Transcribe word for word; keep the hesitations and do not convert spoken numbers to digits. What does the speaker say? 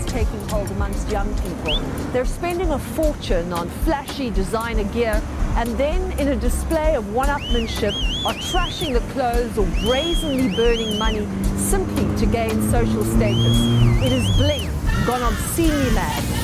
taking hold amongst young people. They're spending a fortune on flashy designer gear and then, in a display of one-upmanship, are trashing the clothes or brazenly burning money simply to gain social status. It is bling, gone obscenely mad.